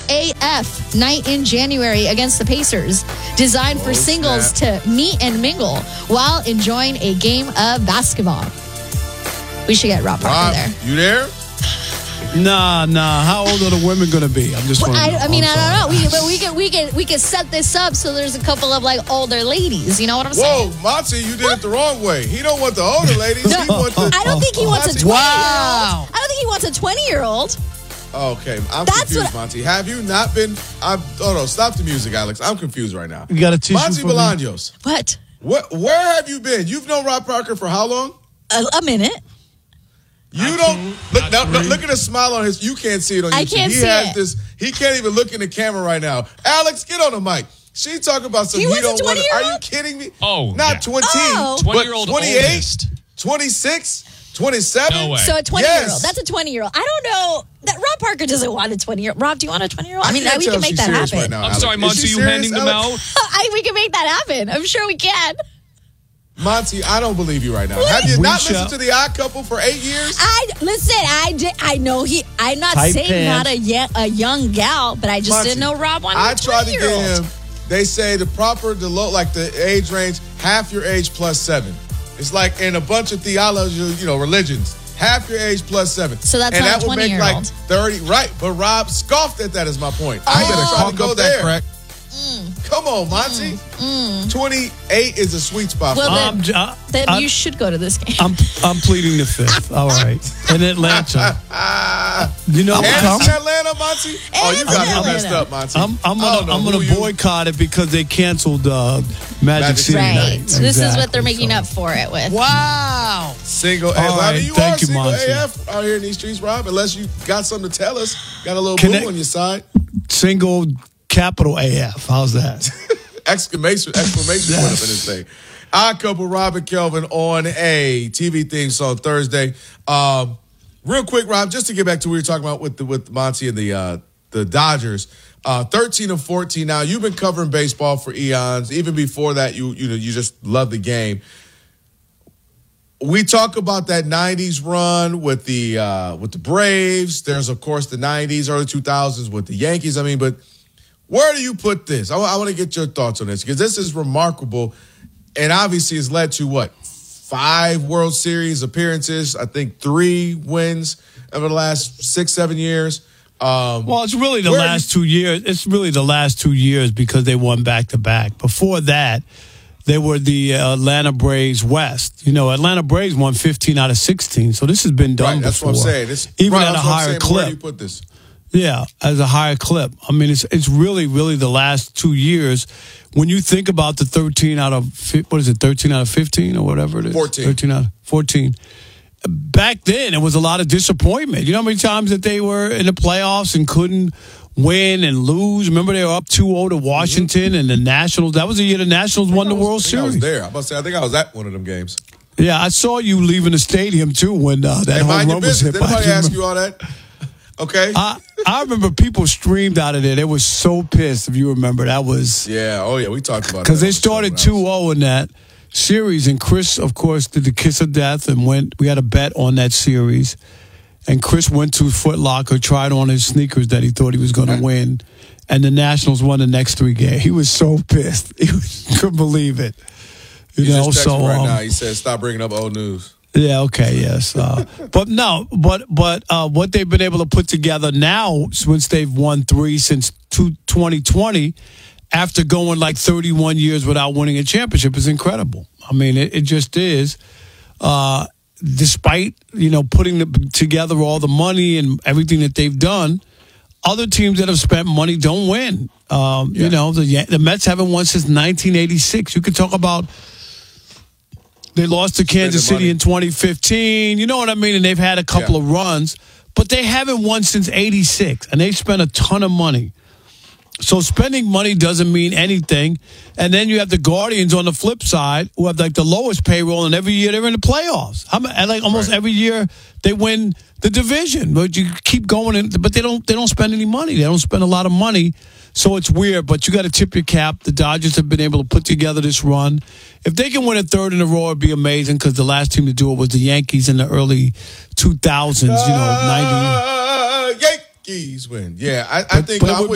AF night in January against the Pacers, designed for singles to meet and mingle while enjoying a game of basketball. We should get Rob Parker there. You there? Nah. How old are the women going to be? I'm just wondering. I don't know. We can set this up so there's a couple of like older ladies. You know what I'm saying? Whoa, Monty, you did it the wrong way. He don't want the older ladies. No, He wants the, I don't think he wants a 20-year-old. Wow. I don't think he wants a 20-year-old. Okay, I'm That's confused, what- Monty. Have you not been? No, stop the music, Alex. I'm confused right now. You got a tissue Monty for me? Bolaños. What? Where have you been? You've known Rob Parker for how long? A minute. You don't look at the smile on his. You can't see it on YouTube. I can't he see has it. this. He can't even look in the camera right now. Alex, get on the mic. She talking about something He he was a don't want. 20-year-old? Are you kidding me? Oh, not yeah. 20. Oh. 20-year-old 28, oldest. 26, 27. No way. So a 20-year-old. Yes. That's a 20-year-old. I don't know. That Rob Parker doesn't want a 20-year-old. Rob, do you want a 20-year-old? I mean, can't we tell can if make she's that serious happen. right now, I'm Alex. sorry, Is Monty, she you serious, handing them Alex? out? We can make that happen. I'm sure we can. Monty, I don't believe you right now. What? Have you We not shall- listened to The Odd Couple for 8 years? I know he. I'm not Tight saying pants. not a young gal, but I just Monty, didn't know Rob wanted I a tried to 20-year-old. get him. They say the age range, half your age plus 7. It's like in a bunch of theology, religions. Half your age plus 7. So that's and not that a would make 20-year-old. like 30. Right, but Rob scoffed at that is my point. I Better better try to pump go up there. that crack. Come on, Monty. 28 is a sweet spot. Well, for me. then you should go to this game. I'm pleading the fifth. All right. In Atlanta. You know And what? it's in Atlanta, Monty? Oh, you And got it's him in messed Atlanta. up, Monty. I'm I don't know gonna who you- boycott it because they canceled Magic City Right. night. This is what Exactly, they're making so. up for it with. Wow. Single AF. All I mean, right, you thank are you, single Monty. AF out here in these streets, Rob. Unless you got something to tell us. Got a little Connect- boo on your side. Single capital AF. How's that? Exclamation point up in this thing. Odd Couple, Rob and Kelvin on a TV theme song Thursday. Real quick, Rob, just to get back to what we were talking about with Monty and the Dodgers. 13 and 14 now. You've been covering baseball for eons. Even before that, you just love the game. We talk about that 90s run with the Braves. There's, of course, the 90s, early 2000s with the Yankees. I mean, but where do you put this? I want to get your thoughts on this because this is remarkable and obviously has led to, 5 World Series appearances, I think 3 wins over the last 6-7 years. Well, it's really the last 2 years. It's really the last 2 years because they won back-to-back. Before that, they were the Atlanta Braves West. Atlanta Braves won 15 out of 16, so this has been done Right, that's before. what I'm saying. Even at a that's what I'm higher saying, but clip. Where do you put this? Yeah, as a higher clip. I mean, it's really, really the last 2 years. When you think about the 13 out of 15 or whatever it is? 14. 13 out of 14. Back then, it was a lot of disappointment. You know how many times that they were in the playoffs and couldn't win and lose? Remember they were up 2-0 to Washington and the Nationals. That was the year the Nationals won the World I Series. was there. I think I was at one of them games. Yeah, I saw you leaving the stadium, too, when that Hey, home mind your run was hit. business. Did by anybody ask Jim- you all that? Okay. I remember people streamed out of there. They were so pissed, if you remember. That was... Yeah. Oh, yeah. We talked about that. Because they on the show started when I was- 2-0 in that series, and Chris, of course, did the kiss of death, and we had a bet on that series, and Chris went to Foot Locker, tried on his sneakers that he thought he was going to win, and the Nationals won the next 3 games. He was so pissed. He couldn't believe it. He just texted me right now. He said, stop bringing up old news. Yeah, okay, yes. But what they've been able to put together now, since they've won 3 since 2020, after going like 31 years without winning a championship, is incredible. I mean, it just is. Despite, putting together all the money and everything that they've done, other teams that have spent money don't win. The Mets haven't won since 1986. You could talk about... They lost to Kansas City in 2015. You know what I mean? And they've had a couple of runs. But they haven't won since 86. And they've spent a ton of money. So spending money doesn't mean anything. And then you have the Guardians on the flip side who have like the lowest payroll. And every year they're in the playoffs. Almost every year they win the division. But you keep going in. But they don't spend any money. They don't spend a lot of money. So it's weird, but you got to tip your cap. The Dodgers have been able to put together this run. If they can win a 3rd in a row, it'd be amazing because the last team to do it was the Yankees in the early 2000s, 90. Yankees win. Yeah, I think but it I'm would with